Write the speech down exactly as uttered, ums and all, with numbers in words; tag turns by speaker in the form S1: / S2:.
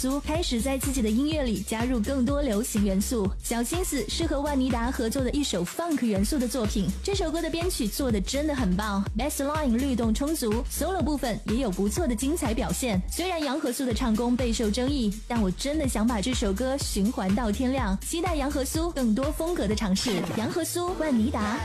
S1: 苏开始在自己的音乐里加入更多流行元素，小心思是和万妮达合作的一首 funk 元素的作品。这首歌的编曲做的真的很棒 ，bassline 律动充足 ，solo 部分也有不错的精彩表现。虽然杨和苏的唱功备受争议，但我真的想把这首歌循环到天亮。期待杨和苏更多风格的尝试。杨和苏，万妮达。